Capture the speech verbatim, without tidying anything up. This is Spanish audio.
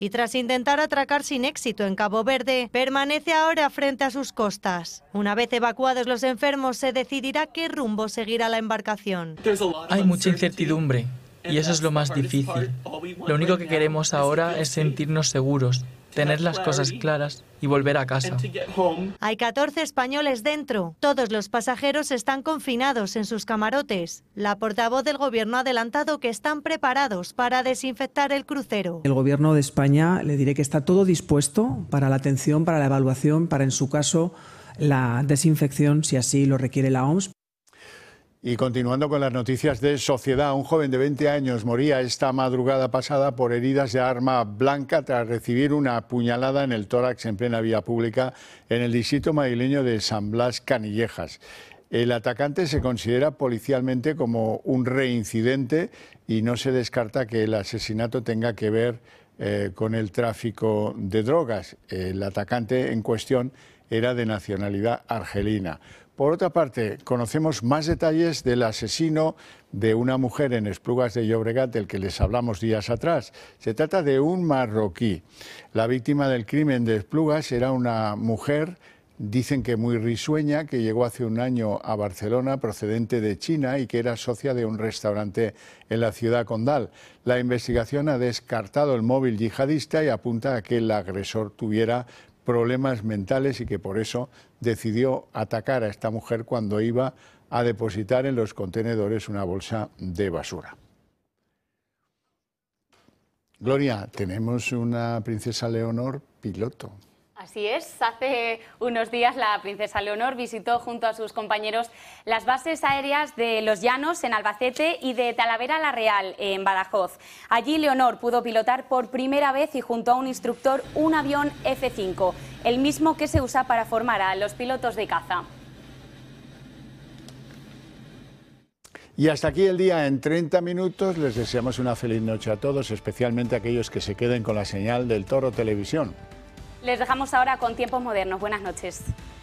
y tras intentar atracar sin éxito en Cabo Verde, permanece ahora frente a sus costas. Una vez evacuados los enfermos, se decidirá qué rumbo seguirá la embarcación. Hay mucha incertidumbre y eso es lo más difícil. Lo único que queremos ahora es sentirnos seguros, tener las cosas claras y volver a casa. Hay catorce españoles dentro. Todos los pasajeros están confinados en sus camarotes. La portavoz del Gobierno ha adelantado que están preparados para desinfectar el crucero. El Gobierno de España, le diré que está todo dispuesto para la atención, para la evaluación, para, en su caso, la desinfección, si así lo requiere la O M S. Y continuando con las noticias de sociedad, un joven de veinte años moría esta madrugada pasada por heridas de arma blanca tras recibir una puñalada en el tórax en plena vía pública en el distrito madrileño de San Blas Canillejas. El atacante se considera policialmente como un reincidente y no se descarta que el asesinato tenga que ver eh, con el tráfico de drogas. El atacante en cuestión era de nacionalidad argelina. Por otra parte, conocemos más detalles del asesino de una mujer en Esplugas de Llobregat, del que les hablamos días atrás. Se trata de un marroquí. La víctima del crimen de Esplugas era una mujer, dicen que muy risueña, que llegó hace un año a Barcelona procedente de China y que era socia de un restaurante en la ciudad condal. La investigación ha descartado el móvil yihadista y apunta a que el agresor tuviera problemas mentales y que por eso decidió atacar a esta mujer cuando iba a depositar en los contenedores una bolsa de basura. Gloria, tenemos una princesa Leonor piloto. Así es, hace unos días la princesa Leonor visitó junto a sus compañeros las bases aéreas de Los Llanos en Albacete y de Talavera la Real en Badajoz. Allí Leonor pudo pilotar por primera vez y junto a un instructor un avión F cinco, el mismo que se usa para formar a los pilotos de caza. Y hasta aquí el día en treinta minutos. Les deseamos una feliz noche a todos, especialmente a aquellos que se queden con la señal del Toro Televisión. Les dejamos ahora con Tiempos Modernos. Buenas noches.